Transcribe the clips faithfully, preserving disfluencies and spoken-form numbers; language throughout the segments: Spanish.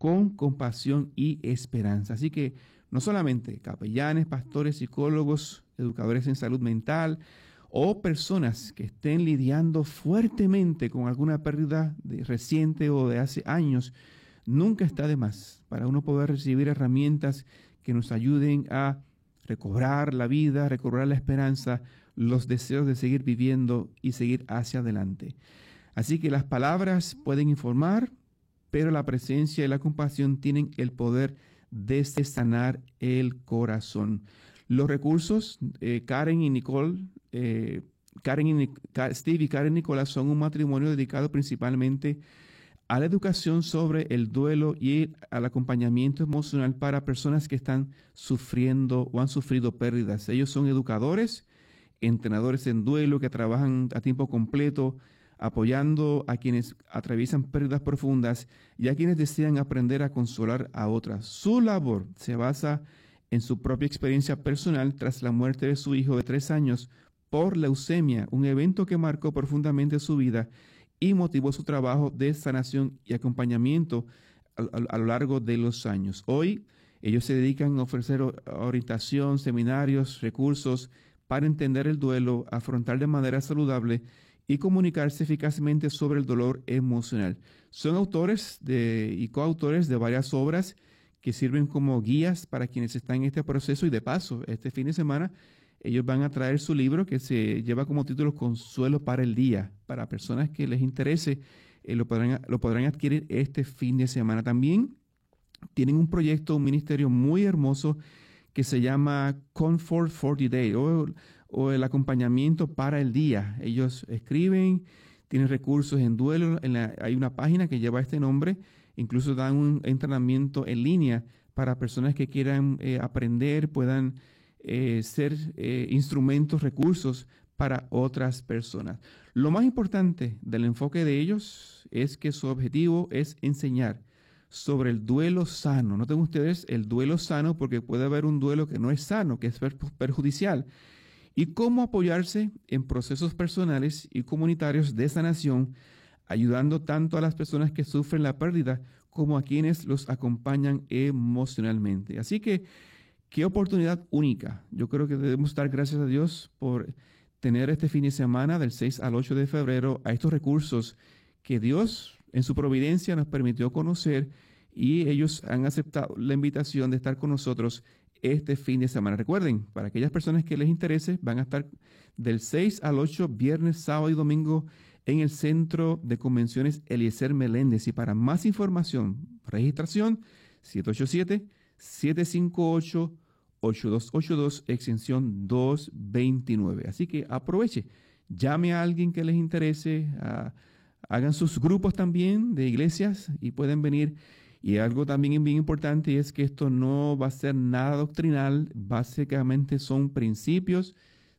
con compasión y esperanza. Así que no solamente capellanes, pastores, psicólogos, educadores en salud mental o personas que estén lidiando fuertemente con alguna pérdida de reciente o de hace años, nunca está de más para uno poder recibir herramientas que nos ayuden a recobrar la vida, recobrar la esperanza, los deseos de seguir viviendo y seguir hacia adelante. Así que las palabras pueden informar, pero la presencia y la compasión tienen el poder de sanar el corazón. Los recursos, eh, Karen y Nicole, eh, Karen y, Steve y Karen Nicola son un matrimonio dedicado principalmente a la educación sobre el duelo y al acompañamiento emocional para personas que están sufriendo o han sufrido pérdidas. Ellos son educadores, entrenadores en duelo que trabajan a tiempo completo, apoyando a quienes atraviesan pérdidas profundas y a quienes desean aprender a consolar a otras. Su labor se basa en su propia experiencia personal tras la muerte de su hijo de tres años por leucemia, un evento que marcó profundamente su vida y motivó su trabajo de sanación y acompañamiento a, a, a lo largo de los años. Hoy ellos se dedican a ofrecer orientación, seminarios, recursos para entender el duelo, afrontar de manera saludable y comunicarse eficazmente sobre el dolor emocional. Son autores de, y coautores de varias obras que sirven como guías para quienes están en este proceso, y de paso, este fin de semana, ellos van a traer su libro que se lleva como título Consuelo para el Día. Para personas que les interese, eh, lo, podrán, lo podrán adquirir este fin de semana. También tienen un proyecto, un ministerio muy hermoso que se llama Comfort for the Day o, o el acompañamiento para el día. Ellos escriben, tienen recursos en duelo. En la, hay una página que lleva este nombre. Incluso dan un entrenamiento en línea para personas que quieran eh, aprender, puedan eh, ser eh, instrumentos, recursos para otras personas. Lo más importante del enfoque de ellos es que su objetivo es enseñar sobre el duelo sano. Noten ustedes el duelo sano, porque puede haber un duelo que no es sano, que es perjudicial. Y cómo apoyarse en procesos personales y comunitarios de sanación, ayudando tanto a las personas que sufren la pérdida como a quienes los acompañan emocionalmente. Así que, qué oportunidad única. Yo creo que debemos dar gracias a Dios por tener este fin de semana del seis al ocho de febrero a estos recursos que Dios en su providencia nos permitió conocer, y ellos han aceptado la invitación de estar con nosotros este fin de semana. Recuerden, para aquellas personas que les interese, van a estar del seis al ocho, viernes, sábado y domingo, en el Centro de Convenciones Eliezer Meléndez. Y para más información, registración, siete ocho siete, siete cinco ocho, ocho dos ocho dos, extensión doscientos veintinueve. Así que aproveche, llame a alguien que les interese, a, hagan sus grupos también de iglesias y pueden venir. Y algo también bien importante es que esto no va a ser nada doctrinal, básicamente son principios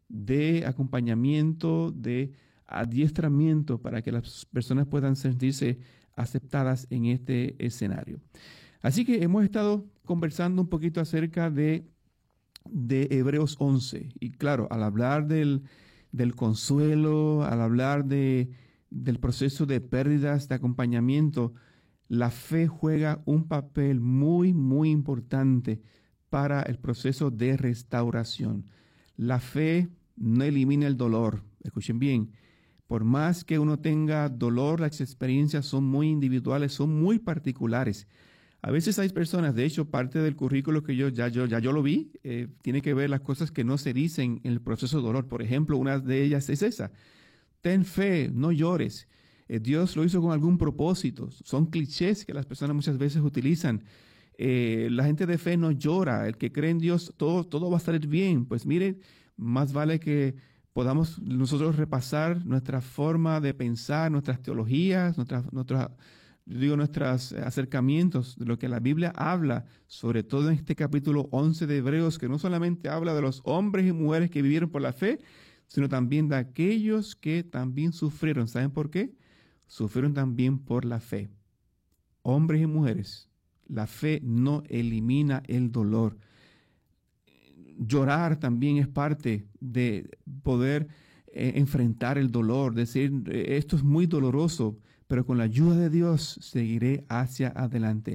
de acompañamiento, de adiestramiento para que las personas puedan sentirse aceptadas en este escenario. Así que hemos estado conversando un poquito acerca de, de Hebreos once. Y claro, al hablar del, del consuelo, al hablar de, del proceso de pérdidas, de acompañamiento, la fe juega un papel muy, muy importante para el proceso de restauración. La fe no elimina el dolor. Escuchen bien, por más que uno tenga dolor, las experiencias son muy individuales, son muy particulares. A veces hay personas, de hecho, parte del currículo que yo ya yo, ya yo lo vi, eh, tiene que ver las cosas que no se dicen en el proceso de dolor. Por ejemplo, una de ellas es esa: ten fe, no llores. Eh, Dios lo hizo con algún propósito. Son clichés que las personas muchas veces utilizan. Eh, la gente de fe no llora. El que cree en Dios, todo, todo va a salir bien. Pues mire, más vale que podamos nosotros repasar nuestra forma de pensar, nuestras teologías, nuestras, nuestras, digo, nuestros acercamientos de lo que la Biblia habla, sobre todo en este capítulo once de Hebreos, que no solamente habla de los hombres y mujeres que vivieron por la fe, sino también de aquellos que también sufrieron. ¿Saben por qué? Sufrieron también por la fe. Hombres y mujeres, la fe no elimina el dolor. Llorar también es parte de poder eh, enfrentar el dolor, decir, esto es muy doloroso, pero con la ayuda de Dios seguiré hacia adelante.